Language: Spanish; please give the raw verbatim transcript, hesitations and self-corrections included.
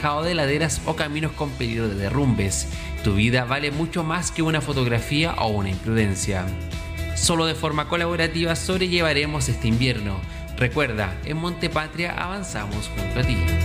alejado de laderas o caminos con peligro de derrumbes. Tu vida vale mucho más que una fotografía o una imprudencia. Solo de forma colaborativa sobrellevaremos este invierno. Recuerda, en Montepatria avanzamos junto a ti.